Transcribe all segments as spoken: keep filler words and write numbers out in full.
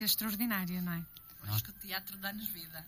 extraordinária, não é? Acho que o teatro dá-nos vida.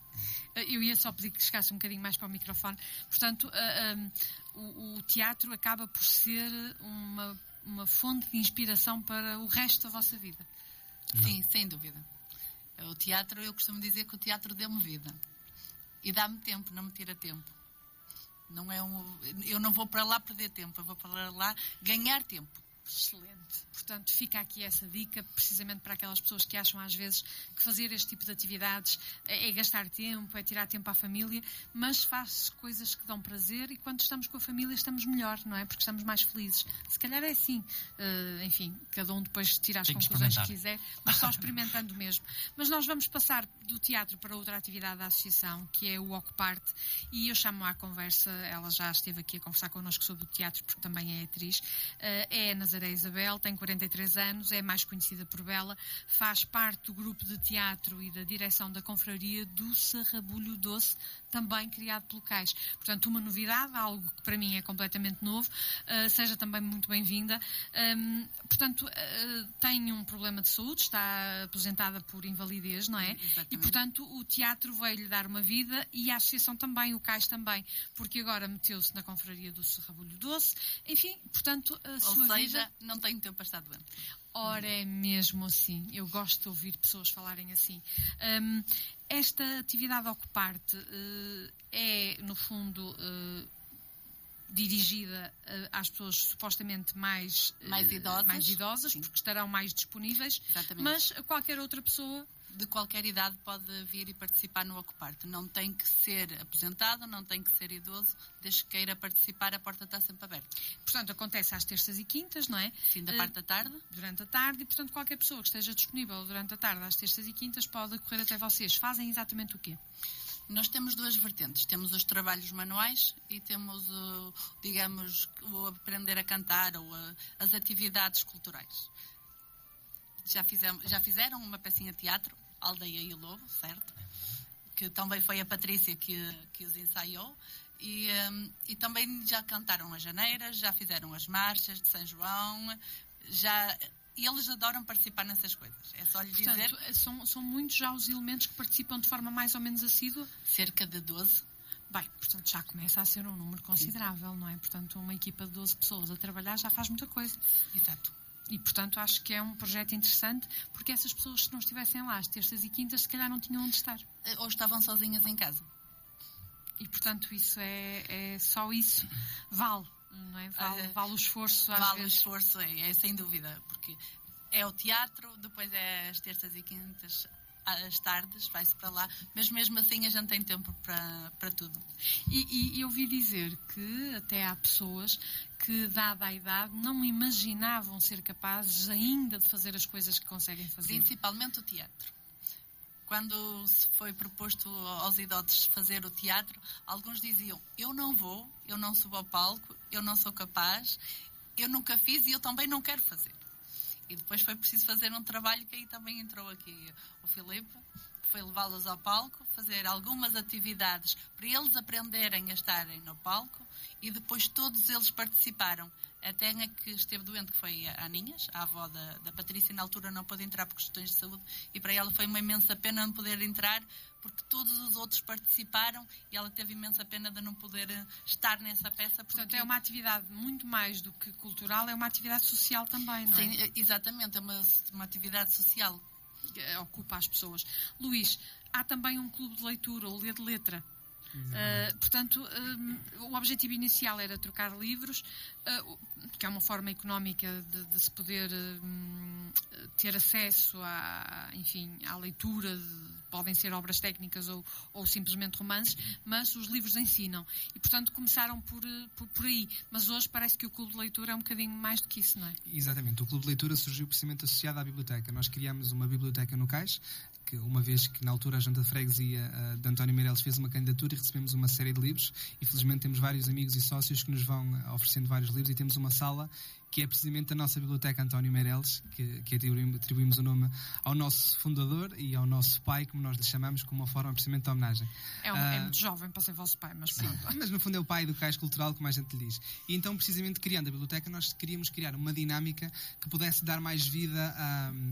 Eu ia só pedir que chegasse um bocadinho mais para o microfone. Portanto, uh, um, o, o teatro acaba por ser uma, uma fonte de inspiração para o resto da vossa vida. Sim, sem dúvida. O teatro, eu costumo dizer que o teatro deu-me vida. E dá-me tempo, não me tira tempo. Não é um, eu não vou para lá perder tempo, eu vou para lá ganhar tempo. Excelente. Portanto, fica aqui essa dica, precisamente para aquelas pessoas que acham às vezes que fazer este tipo de atividades é, é gastar tempo, é tirar tempo à família, mas faz coisas que dão prazer e quando estamos com a família estamos melhor, não é? Porque estamos mais felizes. Se calhar é assim. Uh, enfim, cada um depois tira as Tem que conclusões que quiser, mas só experimentando mesmo. Mas nós vamos passar do teatro para outra atividade da associação, que é o Ocuparte, e eu chamo à conversa, ela já esteve aqui a conversar connosco sobre o teatro, porque também é atriz, uh, é a Nazaré Isabel, tem quarenta e três anos, é mais conhecida por Bela, faz parte do grupo de teatro e da direção da confraria do Sarrabulho Doce, também criado pelo Cais. Portanto, uma novidade, algo que para mim é completamente novo, uh, seja também muito bem-vinda. Um, portanto, uh, tem um problema de saúde, está aposentada por invalidez, não é? Exatamente. E, portanto, o teatro veio-lhe dar uma vida e a associação também, o Cais também, porque agora meteu-se na confraria do Sarrabulho Doce. Enfim, portanto, a Ou sua seja, vida... não tenho tempo para estar doente. Ora, é mesmo assim. Eu gosto de ouvir pessoas falarem assim. Um, esta atividade Ocuparte uh, é, no fundo, uh, dirigida uh, às pessoas supostamente mais, uh, Mais idosas. mais idosas porque estarão mais disponíveis. Exatamente. Mas qualquer outra pessoa... De qualquer idade pode vir e participar no Ocuparte. Não tem que ser aposentado, não tem que ser idoso, desde que queira participar, a porta está sempre aberta. Portanto, acontece às terças e quintas, não é? Fim da parte da tarde. Durante a tarde, e portanto qualquer pessoa que esteja disponível durante a tarde, às terças e quintas, pode correr até vocês. Fazem exatamente o quê? Nós temos duas vertentes. Temos os trabalhos manuais e temos, o, digamos, o aprender a cantar ou a, as atividades culturais. Já, fizemos, já fizeram uma pecinha de teatro, Aldeia e o Lobo, certo? Que também foi a Patrícia que, que os ensaiou. E, um, e também já cantaram as janeiras, já fizeram as marchas de São João. Já, e eles adoram participar nessas coisas. É só lhe dizer... Portanto, são, são muitos já os elementos que participam de forma mais ou menos assídua? Cerca de doze. Bem, portanto já começa a ser um número considerável, não é? Portanto, uma equipa de doze pessoas a trabalhar já faz muita coisa. Exato. E, portanto, acho que é um projeto interessante, porque essas pessoas, se não estivessem lá às terças e quintas, se calhar não tinham onde estar. Ou estavam sozinhas em casa. E, portanto, isso é, é só isso. Vale, não é? Vale, vale o esforço. Às vale vezes. o esforço, é, é sem dúvida, porque é o teatro, depois é as terças e quintas, às tardes, vai-se para lá, mas mesmo assim a gente tem tempo para, para tudo. E, e eu ouvi dizer que até há pessoas que, dada a idade, não imaginavam ser capazes ainda de fazer as coisas que conseguem fazer. Principalmente o teatro. Quando se foi proposto aos idosos fazer o teatro, alguns diziam, eu não vou, eu não subo ao palco, eu não sou capaz, eu nunca fiz e eu também não quero fazer. E depois foi preciso fazer um trabalho que aí também entrou aqui o Filipe, foi levá-los ao palco, fazer algumas atividades para eles aprenderem a estarem no palco e depois todos eles participaram. Até a que esteve doente, que foi a Aninhas, a avó da, da Patrícia, na altura não pôde entrar por questões de saúde e para ela foi uma imensa pena não poder entrar porque todos os outros participaram e ela teve imensa pena de não poder estar nessa peça. Porque... Portanto, é uma atividade muito mais do que cultural, é uma atividade social também, não é? Sim, exatamente, é uma, uma atividade social. Ocupa as pessoas. Luís, há também um clube de leitura, o Lê de Letra. Uh, portanto, um, o objetivo inicial era trocar livros, uh, que é uma forma económica de, de se poder um, ter acesso à, enfim, à leitura, de, podem ser obras técnicas ou, ou simplesmente romances, mas os livros ensinam. E, portanto, começaram por, por, por aí. Mas hoje parece que o clube de leitura é um bocadinho mais do que isso, não é? Exatamente. O clube de leitura surgiu precisamente associado à biblioteca. Nós criámos uma biblioteca no Cais, que uma vez que na altura a Junta de Freguesia uh, de António Meireles fez uma candidatura e recebemos uma série de livros e felizmente temos vários amigos e sócios que nos vão uh, oferecendo vários livros e temos uma sala que é precisamente a nossa biblioteca António Meireles, que, que atribuímos, atribuímos o nome ao nosso fundador e ao nosso pai, como nós lhe chamamos, como uma forma precisamente de homenagem. É, um, uh, é muito jovem para ser vosso pai, mas pronto. Mas no fundo é o pai do Cais Cultural, como a gente lhe diz. E então, precisamente criando a biblioteca, nós queríamos criar uma dinâmica que pudesse dar mais vida a,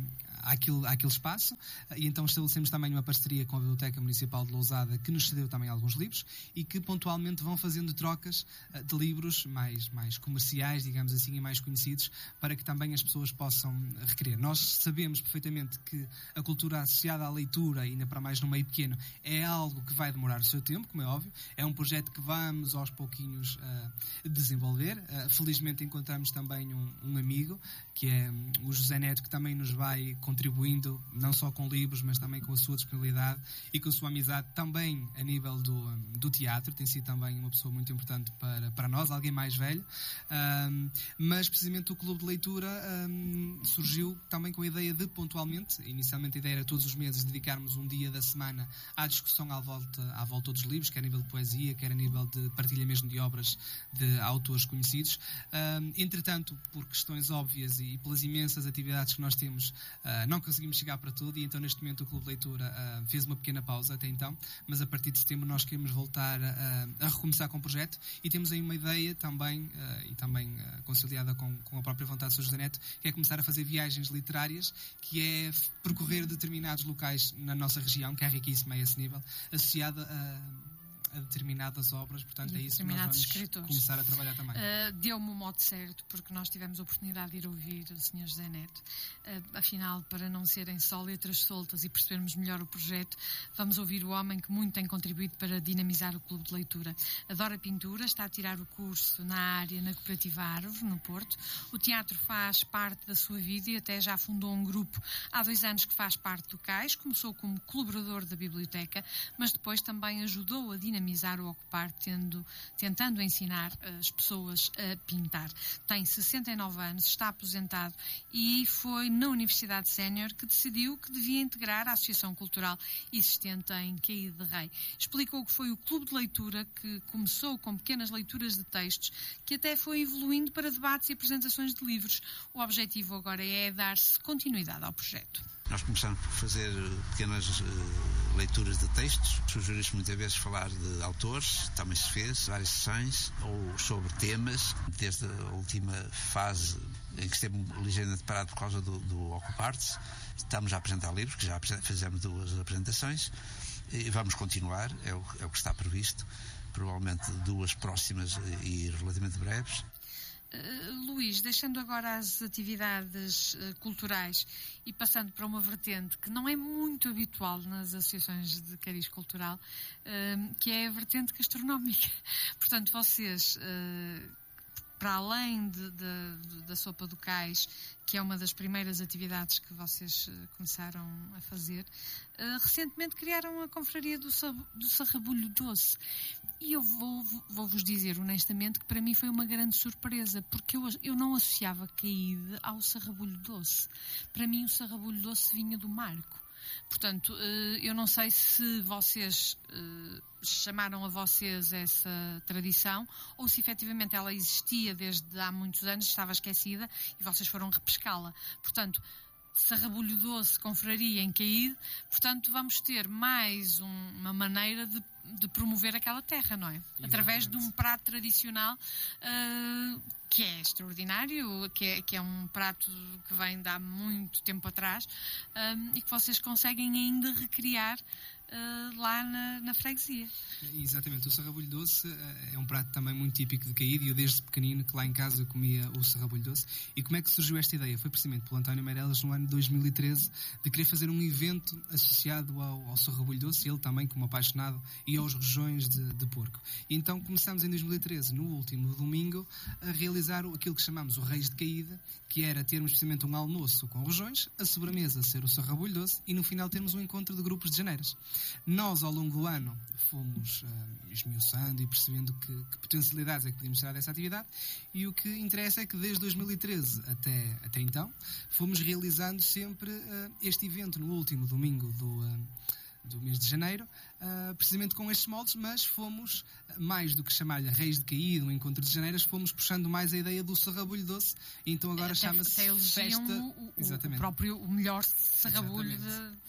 àquele, àquele espaço, e então estabelecemos também uma parceria com a Biblioteca Municipal de Lousada, que nos cedeu também alguns livros e que pontualmente vão fazendo trocas de livros mais, mais comerciais, digamos assim, e mais conhecidos, para que também as pessoas possam requerer. Nós sabemos perfeitamente que a cultura associada à leitura, ainda para mais no meio pequeno, é algo que vai demorar o seu tempo, como é óbvio. É um projeto que vamos aos pouquinhos uh, desenvolver. Uh, felizmente encontramos também um, um amigo, que é um, o José Neto, que também nos vai contribuindo, não só com livros, mas também com a sua disponibilidade e com a sua amizade, também a nível do, um, do teatro. Tem sido também uma pessoa muito importante para, para nós, alguém mais velho. Um, mas precisamente o Clube de Leitura um, surgiu também com a ideia de, pontualmente, inicialmente a ideia era todos os meses dedicarmos um dia da semana à discussão à volta, à volta dos livros, quer a nível de poesia, quer a nível de partilha mesmo de obras de autores conhecidos. Um, entretanto, por questões óbvias e pelas imensas atividades que nós temos, uh, não conseguimos chegar para tudo, e então neste momento o Clube de Leitura uh, fez uma pequena pausa até então, mas a partir de setembro nós queremos voltar uh, a recomeçar com o projeto, e temos aí uma ideia também, uh, e também uh, conciliada com, com a própria vontade do senhor José Neto, que é começar a fazer viagens literárias, que é percorrer determinados locais na nossa região, que é riquíssima a esse nível, associada a a determinadas obras, portanto é isso que nós vamos escritores. começar a trabalhar também. Uh, Deu-me o modo certo, porque nós tivemos a oportunidade de ir ouvir o senhor José Neto. Uh, afinal, para não serem só letras soltas e percebermos melhor o projeto, vamos ouvir o homem que muito tem contribuído para dinamizar o Clube de Leitura. Adora pintura, está a tirar o curso na área na Cooperativa Árvore, no Porto. O teatro faz parte da sua vida e até já fundou um grupo há dois anos que faz parte do CAIS. Começou como colaborador da biblioteca, mas depois também ajudou a dinamizar o Ocupar, tendo, tentando ensinar as pessoas a pintar. Tem sessenta e nove anos, está aposentado e foi na Universidade Sénior que decidiu que devia integrar a Associação Cultural existente em Caíde de Rei. Explicou que foi o Clube de Leitura que começou com pequenas leituras de textos, que até foi evoluindo para debates e apresentações de livros. O objetivo agora é dar-se continuidade ao projeto. Nós começamos por fazer pequenas uh, leituras de textos. Sugeriu-se muitas vezes falar de autores, também se fez, várias sessões, ou sobre temas, desde a última fase em que esteve ligeiramente parado por causa do, do Ocupar-se. Estamos a apresentar livros, que já fizemos duas apresentações, e vamos continuar, é o, é o que está previsto, provavelmente duas próximas e relativamente breves. Uh, Luís, deixando agora as atividades uh, culturais e passando para uma vertente que não é muito habitual nas associações de cariz cultural, uh, que é a vertente gastronómica. Portanto, vocês, uh, para além de, de, de, da Sopa do Cais, que é uma das primeiras atividades que vocês uh, começaram a fazer, uh, recentemente criaram a Confraria do, do Sarrabulho Doce. E eu vou, vou vos dizer honestamente que para mim foi uma grande surpresa, porque eu, eu não associava Caíde ao Sarrabulho Doce. Para mim o Sarrabulho Doce vinha do Marco. Portanto, eu não sei se vocês chamaram a vocês essa tradição ou se efetivamente ela existia desde há muitos anos, estava esquecida e vocês foram repescá-la. Portanto, Sarrabulho Doce, Confraria em Caíde, portanto vamos ter mais um, uma maneira de, de promover aquela terra, não é? Exatamente. Através de um prato tradicional uh, que é extraordinário, que é, que é um prato que vem de há muito tempo atrás um, e que vocês conseguem ainda recriar uh, lá na, na freguesia. Exatamente, o sarrabulho doce é um prato também muito típico de Caíde e eu desde pequenino que lá em casa comia o sarrabulho doce. E como é que surgiu esta ideia? Foi precisamente pelo António Meireles no ano de dois mil e treze de querer fazer um evento associado ao, ao sarrabulho doce, ele também como apaixonado, e aos rojões de, de porco. E então começamos em dois mil e treze, no último domingo, a realizar aquilo que chamamos o Reis de Caíde, que era termos precisamente um almoço com rojões, a sobremesa ser o sarrabulho doce e no final termos um encontro de grupos de janeiras. Nós ao longo do ano fomos Uh, esmiuçando e percebendo que, que potencialidades é que podíamos tirar dessa atividade e o que interessa é que desde dois mil e treze até, até então fomos realizando sempre uh, este evento no último domingo do, uh, do mês de janeiro, uh, precisamente com estes moldes, mas fomos, mais do que chamar-lhe Reis de Caíde, um encontro de janeiras, fomos puxando mais a ideia do sarrabulho doce e então agora chama-se até festa... O, o, o próprio, o melhor sarrabulho de...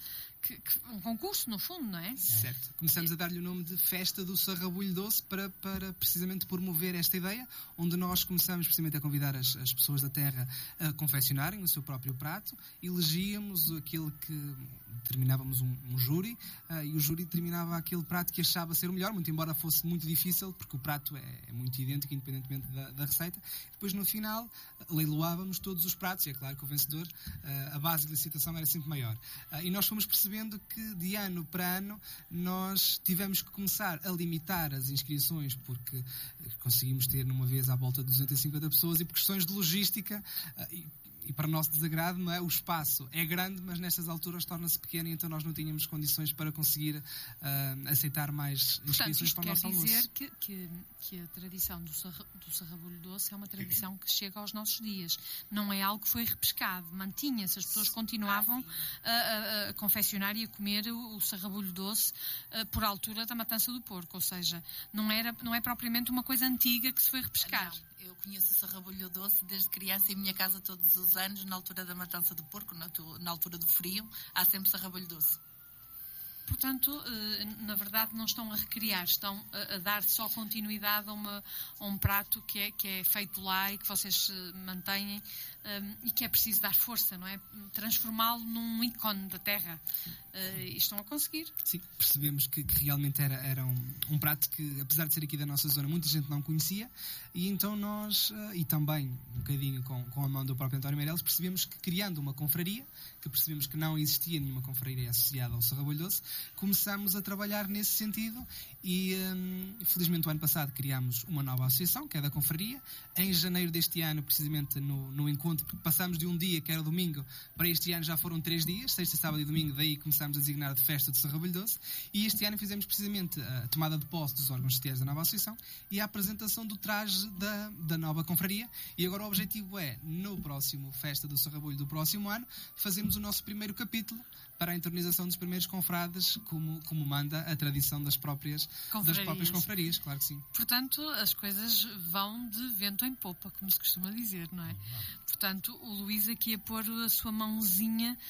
que, que, um concurso, no fundo, não é? Certo. Começamos a dar-lhe o nome de Festa do Sarrabulho Doce para, para precisamente promover esta ideia, onde nós começamos precisamente a convidar as, as pessoas da terra a confeccionarem o seu próprio prato, elegíamos aquele que determinávamos um, um júri, uh, e o júri determinava aquele prato que achava ser o melhor, muito embora fosse muito difícil, porque o prato é, é muito idêntico, independentemente da, da receita. Depois, no final, leiloávamos todos os pratos, e é claro que o vencedor, uh, a base de licitação era sempre maior. Uh, e nós fomos percebendo que, de ano para ano, nós tivemos que começar a limitar as inscrições, porque conseguimos ter, numa vez, à volta de duzentas e cinquenta pessoas, e por questões de logística, uh, e, E para o nosso desagrado, não é? O espaço é grande, mas nestas alturas torna-se pequeno, e então nós não tínhamos condições para conseguir uh, aceitar mais inscrições para o nosso almoço. Portanto, isto quer dizer que, que, que a tradição do, sarra, do sarrabulho doce é uma tradição que chega aos nossos dias. Não é algo que foi repescado, mantinha-se, as pessoas continuavam a, a, a confeccionar e a comer o, o sarrabulho doce uh, por altura da matança do porco, ou seja, não, era, não é propriamente uma coisa antiga que se foi repescar. Não. Eu conheço o sarrabulho doce desde criança, em minha casa todos os anos, na altura da matança do porco, na, na altura do frio, há sempre sarrabulho doce. Portanto, na verdade, não estão a recriar, estão a dar só continuidade a, uma, a um prato que é, que é feito lá e que vocês mantêm, um, e que é preciso dar força, não é? Transformá-lo num ícone da terra. Uh, e estão a conseguir. Sim, percebemos que, que realmente era, era um, um prato que, apesar de ser aqui da nossa zona, muita gente não conhecia, e então nós, uh, e também um bocadinho com, com a mão do próprio António Meireles, percebemos que, criando uma confraria, que percebemos que não existia nenhuma confraria associada ao sarrabulho doce, começamos a trabalhar nesse sentido e, um, felizmente, o ano passado criámos uma nova associação, que é da confraria. Em janeiro deste ano, precisamente no, no encontro, passámos de um dia, que era o domingo, para este ano já foram três dias, sexta, sábado e domingo, daí começámos a designar de Festa do Sarrabulho Doce, e este ano fizemos precisamente a tomada de posse dos órgãos sociais da nova associação e a apresentação do traje da, da nova confraria, e agora o objetivo é, no próximo Festa do Sarrabulho do próximo ano, fazermos o nosso primeiro capítulo para a entronização dos primeiros confrades, como, como manda a tradição das próprias confrarias. das próprias confrarias, claro que sim. Portanto, as coisas vão de vento em popa, como se costuma dizer, não é? Portanto, o Luís aqui a pôr a sua mãozinha,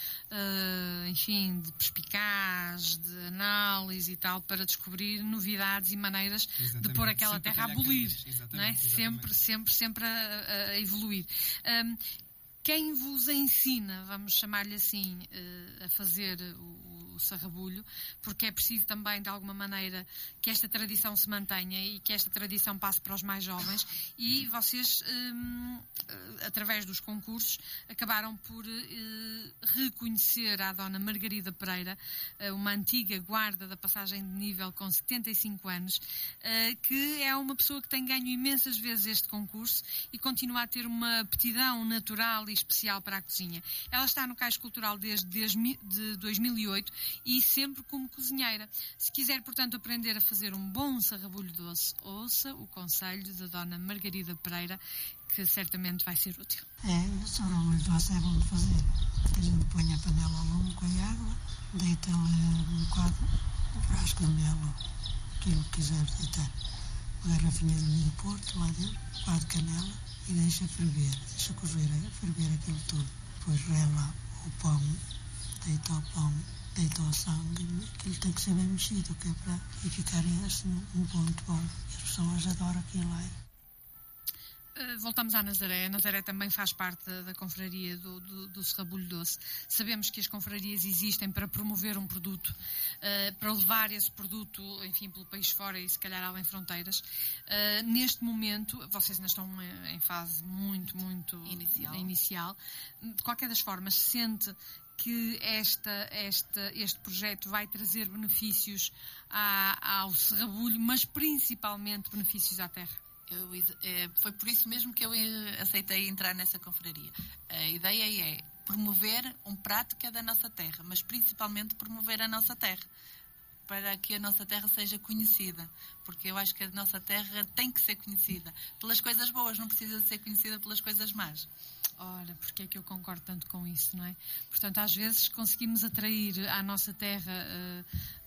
uh, enfim, de perspicaz, de análise e tal, para descobrir novidades e maneiras exatamente. de pôr aquela sempre terra a abolir, não é? Exatamente. Sempre, sempre, sempre a, a evoluir. Um, Quem vos ensina, vamos chamar-lhe assim, a fazer o sarrabulho, porque é preciso também, de alguma maneira, que esta tradição se mantenha e que esta tradição passe para os mais jovens, e vocês, através dos concursos, acabaram por reconhecer à dona Margarida Pereira, uma antiga guarda da passagem de nível com setenta e cinco anos, que é uma pessoa que tem ganho imensas vezes este concurso e continua a ter uma aptidão natural e especial para a cozinha. Ela está no Cais Cultural desde, desde dois mil e oito e sempre como cozinheira. Se quiser, portanto, aprender a fazer um bom sarrabulho doce, ouça o conselho da dona Margarida Pereira, que certamente vai ser útil. É, o sarrabulho doce é bom de fazer. A gente põe a panela ao lume com a água, deita um bocado, um frasco de mel, aquilo que quiser deitar. Uma garrafinha de vinho do Porto lá dentro, um bocado de canela, e deixa ferver, deixa cozer, ferver aquilo tudo. Depois rela o pão, deita o pão, deita o sangue, aquilo tem que ser bem mexido, que é para e ficar assim um ponto bom. E as pessoas adoram aquilo lá. Voltamos à Nazaré. A Nazaré também faz parte da, da confraria do, do, do Sarrabulho Doce. Sabemos que as confrarias existem para promover um produto, uh, para levar esse produto, enfim, pelo país fora e se calhar além fronteiras. Uh, neste momento, vocês ainda estão em fase muito, muito inicial. inicial. De qualquer das formas, sente que esta, esta, este projeto vai trazer benefícios à, ao Sarrabulho, mas principalmente benefícios à terra? Eu, é, foi por isso mesmo que eu aceitei entrar nessa confraria. A ideia é promover um prato que é da nossa terra, mas principalmente promover a nossa terra, para que a nossa terra seja conhecida, porque eu acho que a nossa terra tem que ser conhecida pelas coisas boas, não precisa de ser conhecida pelas coisas más. Ora, porque é que eu concordo tanto com isso, não é? Portanto, às vezes conseguimos atrair à nossa terra uh,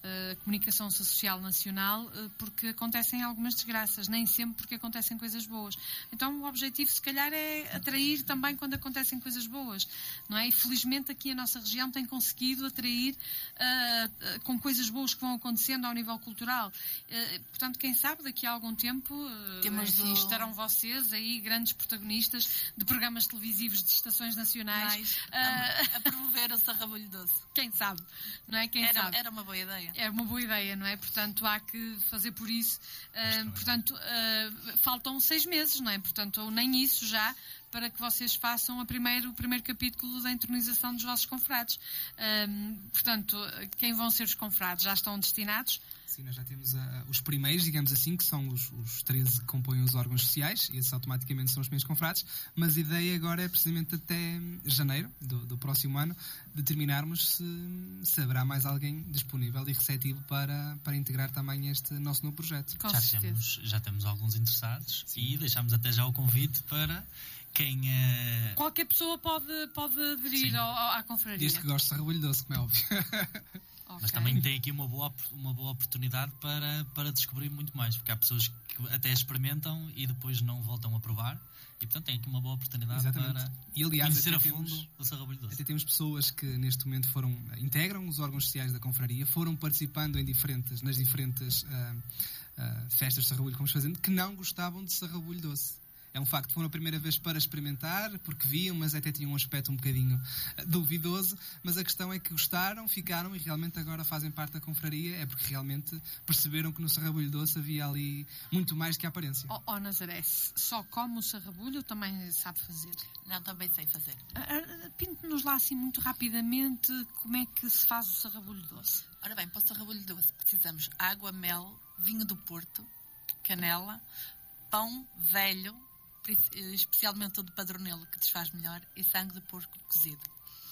uh, comunicação social nacional, uh, porque acontecem algumas desgraças, nem sempre porque acontecem coisas boas. Então o objetivo se calhar é atrair também quando acontecem coisas boas, não é? E felizmente aqui a nossa região tem conseguido atrair uh, uh, com coisas boas que vão acontecendo ao nível cultural. Uh, portanto, quem sabe daqui a algum tempo uh, Temos assim, o... estarão vocês aí, grandes protagonistas de programas televisivos de estações nacionais. Mais, uh, a, a promover o sarrabulho doce. Quem sabe, não é? Quem Era, sabe. era uma boa ideia. É uma boa ideia, não é? Portanto, há que fazer por isso. Uh, portanto, uh, faltam seis meses, não é? Portanto, ou nem isso já, para que vocês façam a primeiro, o primeiro capítulo da entronização dos vossos confrades. Um, portanto, quem vão ser os confrades? Já estão destinados? Sim, nós já temos uh, os primeiros, digamos assim, que são os, os treze que compõem os órgãos sociais, e esses automaticamente são os primeiros confrades, mas a ideia agora é precisamente até janeiro do, do próximo ano determinarmos se, se haverá mais alguém disponível e receptivo para, para integrar também este nosso novo projeto. Com já, certeza. temos, já temos alguns interessados. Sim. E deixamos até já o convite para quem... Uh... Qualquer pessoa pode, pode aderir ao, ao, à confraria. Desde que goste de sarrabulho doce, como é óbvio. Mas okay. também tem aqui uma boa, uma boa oportunidade para, para descobrir muito mais, porque há pessoas que até experimentam e depois não voltam a provar, e portanto tem aqui uma boa oportunidade. Exatamente. Para e, aliás, conhecer a fundo temos, o sarrabulho doce. Até temos pessoas que neste momento foram, integram os órgãos sociais da confraria, foram participando em diferentes, nas diferentes uh, uh, festas de sarrabulho que vamos fazendo, que não gostavam de sarrabulho doce. É um facto, foram a primeira vez para experimentar, porque viam, mas até tinham um aspecto um bocadinho duvidoso, mas a questão é que gostaram, ficaram e realmente agora fazem parte da confraria, é porque realmente perceberam que no sarrabulho doce havia ali muito mais que a aparência. Oh, oh Nazaré, só come o sarrabulho ou também sabe fazer? Não, também sei fazer. Pinte-nos lá assim muito rapidamente como é que se faz o sarrabulho doce. Ora bem, para o sarrabulho doce precisamos água, mel, vinho do Porto, canela, pão velho, especialmente o de padronelo, que desfaz melhor, e sangue de porco cozido.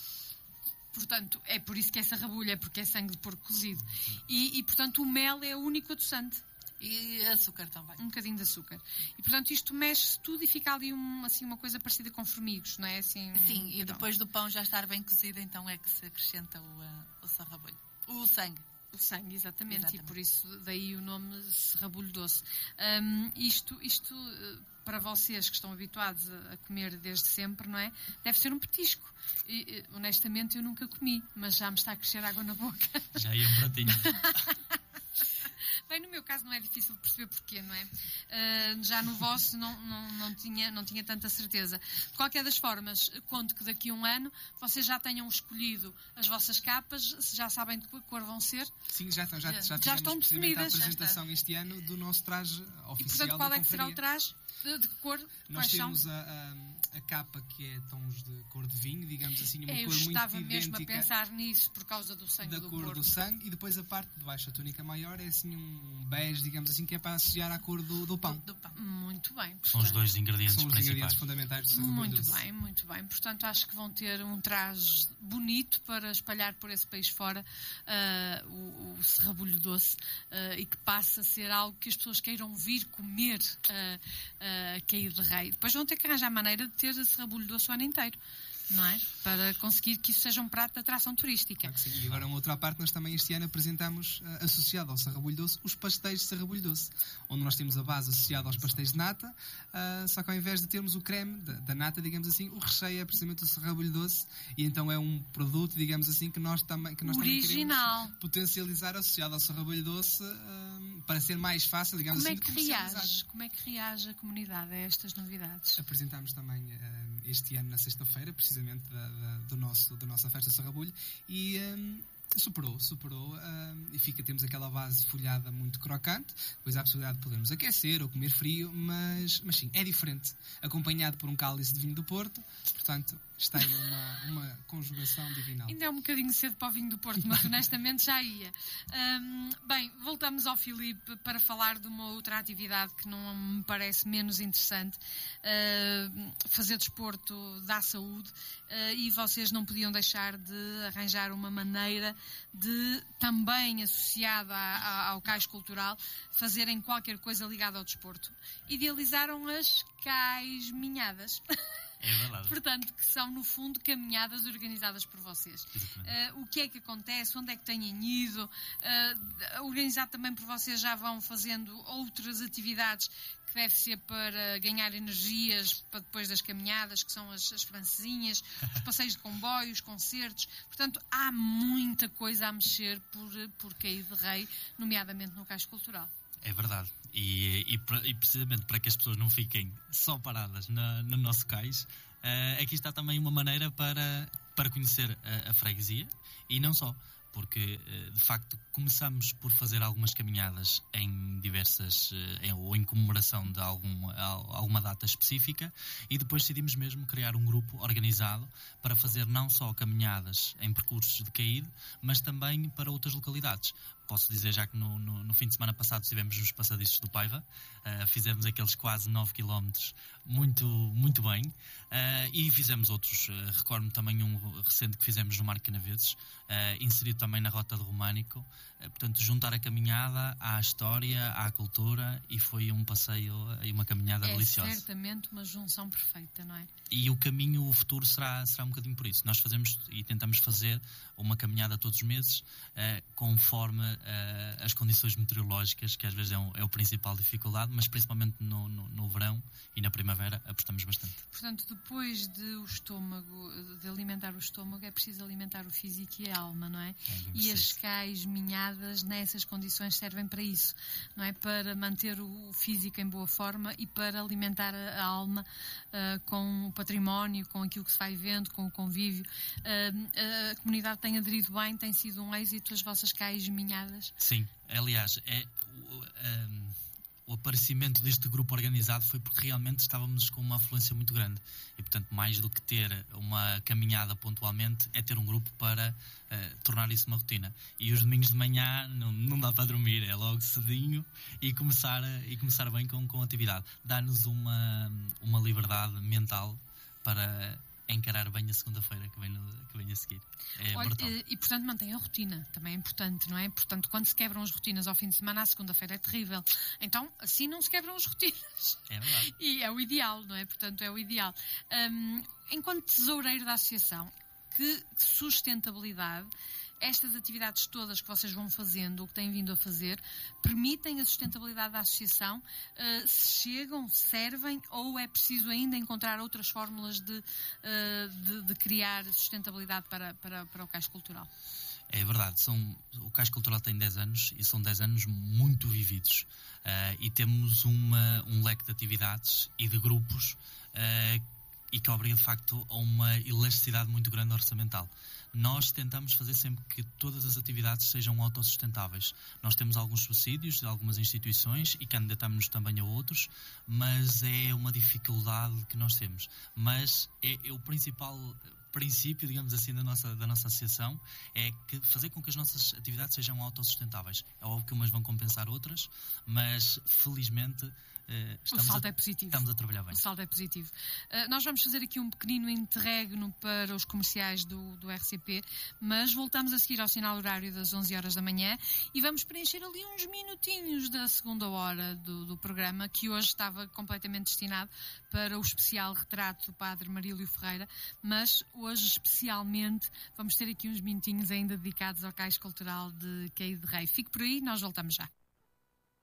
Portanto, é por isso que é sarrabulho, é porque é sangue de porco cozido. E, e portanto, o mel é o único adoçante. E açúcar também. Um bocadinho de açúcar. E, portanto, isto mexe tudo e fica ali um, assim, uma coisa parecida com formigos, não é? Assim, sim, e depois do pão já estar bem cozido, então é que se acrescenta o, uh, o sarrabulho. O sangue. O sangue, exatamente, exatamente, e por isso daí o nome sarrabulho doce. Um, isto, isto, para vocês que estão habituados a comer desde sempre, não é? Deve ser um petisco. E, honestamente, eu nunca comi, mas já me está a crescer água na boca. Já ia um pratinho. Bem, no meu caso não é difícil de perceber porquê, não é? Uh, já no vosso não, não, não, tinha, não tinha tanta certeza. De qualquer das formas, conto que daqui a um ano vocês já tenham escolhido as vossas capas, já sabem de que cor vão ser? Sim, já estão. Já, já, já estão definidas. A apresentação este ano do nosso traje oficial. E, portanto, qual é que será o traje? De, de que cor? Nós Quais temos são? A, a, a capa que é tons de cor de vinho, digamos assim, uma é, cor muito idêntica. Eu estava mesmo a pensar nisso por causa do sangue da do cor porco. do sangue, e depois a parte de baixo, a túnica maior, é assim um bege, digamos assim, que é para associar à cor do, do pão. Do, do pão. Muito bem. Portanto, são os dois ingredientes são os principais. ingredientes fundamentais do sarrabulho Muito doce. bem, muito bem. Portanto, acho que vão ter um traje bonito para espalhar por esse país fora uh, o, o sarrabulho doce uh, e que passe a ser algo que as pessoas queiram vir comer uh, uh, cair de rei. Depois vão ter que arranjar maneira de ter sarrabulho doce o ano inteiro, não é? Para conseguir que isso seja um prato de atração turística. Claro que sim. E agora, uma outra parte, nós também este ano apresentamos, uh, associado ao sarrabulho doce, os pastéis de sarrabulho doce, onde nós temos a base associada aos pastéis de nata, uh, só que ao invés de termos o creme da, da nata, digamos assim, o recheio é precisamente o sarrabulho doce, e então é um produto, digamos assim, que nós, tam que nós também queremos potencializar associado ao sarrabulho doce, uh, para ser mais fácil, digamos Como assim, é que de comercializar. reage? Como é que reage a comunidade a estas novidades? Apresentámos também uh, este ano, na sexta-feira, precisamente da, da, do nosso, da nossa festa de sarrabulho, e um, superou, superou um, e fica, temos aquela base folhada muito crocante, depois há a possibilidade de podermos aquecer ou comer frio, mas, mas sim, é diferente, acompanhado por um cálice de vinho do Porto, portanto está aí uma, uma conjugação divinal. Ainda é um bocadinho cedo para o vinho do Porto, mas honestamente já ia. Um, bem, voltamos ao Filipe para falar de uma outra atividade que não me parece menos interessante. Uh, fazer desporto dá saúde, uh, e vocês não podiam deixar de arranjar uma maneira de, também associada a, a, ao cais cultural, fazerem qualquer coisa ligada ao desporto. Idealizaram as cais minhadas. É verdade. Portanto, que são, no fundo, caminhadas organizadas por vocês. Uh, o que é que acontece? Onde é que têm ido? Uh, organizado também por vocês, já vão fazendo outras atividades que deve ser para ganhar energias para depois das caminhadas, que são as, as francesinhas, os passeios de comboio, os concertos. Portanto, há muita coisa a mexer por, por Caído de Rei, nomeadamente no Cais Cultural. É verdade. E, e, e precisamente para que as pessoas não fiquem só paradas na, no nosso cais, uh, aqui está também uma maneira para, para conhecer a, a freguesia, e não só. Porque, de facto, começamos por fazer algumas caminhadas em diversas, em, ou em comemoração de algum, alguma data específica, e depois decidimos mesmo criar um grupo organizado para fazer não só caminhadas em percursos de Caído, mas também para outras localidades. Posso dizer já que no, no, no fim de semana passado estivemos nos passadiços do Paiva, uh, fizemos aqueles quase nove quilómetros muito, muito bem, uh, e fizemos outros. Uh, recordo-me também um recente que fizemos no Marco Canaveses, uh, inserido também na Rota do Românico. Uh, portanto, juntar a caminhada à história, à cultura, e foi um passeio e uma caminhada é deliciosa. É certamente uma junção perfeita, não é? E o caminho, o futuro será, será um bocadinho por isso. Nós fazemos e tentamos fazer uma caminhada todos os meses, uh, conforme uh, as condições meteorológicas, que às vezes é, um, é o principal dificuldade, mas principalmente no, no, no verão e na primavera apostamos bastante. Portanto, depois de o estômago, de alimentar o estômago, é preciso alimentar o físico e a alma, não é? é e as cais minhadas nessas condições servem para isso, não é? Para manter o físico em boa forma e para alimentar a, a alma uh, com o património, com aquilo que se vai vendo, com o convívio. Uh, a comunidade tem aderido bem, tem sido um êxito as vossas cais minhadas? Sim, aliás, é, o, um, o aparecimento deste grupo organizado foi porque realmente estávamos com uma afluência muito grande, e portanto mais do que ter uma caminhada pontualmente é ter um grupo para uh, tornar isso uma rotina. E os domingos de manhã não, não dá para dormir, é logo cedinho e começar, e começar bem com, com a atividade. Dá-nos uma, uma liberdade mental para encarar bem a segunda-feira que vem, no, que vem a seguir. É Olha, brutal. E, portanto, mantém a rotina. Também é importante, não é? Portanto, quando se quebram as rotinas ao fim de semana, a segunda-feira é terrível. Então, assim não se quebram as rotinas. É verdade. E é o ideal, não é? Portanto, é o ideal. Um, enquanto tesoureiro da associação, que sustentabilidade estas atividades todas que vocês vão fazendo, ou que têm vindo a fazer, permitem a sustentabilidade da associação? Uh, se chegam, servem, ou é preciso ainda encontrar outras fórmulas de, uh, de, de criar sustentabilidade para, para, para o Cais Cultural? É verdade, são, o Cais Cultural tem dez anos e são dez anos muito vividos, uh, e temos uma, um leque de atividades e de grupos uh, e que obriga de facto a uma elasticidade muito grande orçamental. Nós tentamos fazer sempre que todas as atividades sejam autossustentáveis. Nós temos alguns subsídios de algumas instituições e candidatamos-nos também a outros, mas é uma dificuldade que nós temos. Mas é, é o principal princípio, digamos assim, da nossa, da nossa associação, é que fazer com que as nossas atividades sejam autossustentáveis. É óbvio que umas vão compensar outras, mas felizmente Estamos o saldo a, é positivo. Estamos a trabalhar bem. O saldo é positivo. Uh, nós vamos fazer aqui um pequenino interregno para os comerciais do, do R C P, mas voltamos a seguir ao sinal horário das onze horas da manhã e vamos preencher ali uns minutinhos da segunda hora do, do programa, que hoje estava completamente destinado para o especial retrato do Padre Marílio Ferreira, mas hoje especialmente vamos ter aqui uns minutinhos ainda dedicados ao Cais Cultural de Caído de Rei. Fique por aí, nós voltamos já.